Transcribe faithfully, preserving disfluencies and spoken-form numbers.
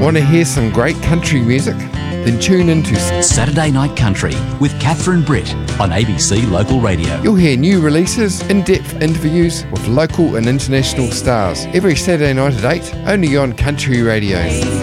Want to hear some great country music? Then tune into Saturday Night Country with Catherine Britt on A B C Local Radio. You'll hear new releases, in-depth interviews with local and international stars every Saturday night at eight, only on Country Radio.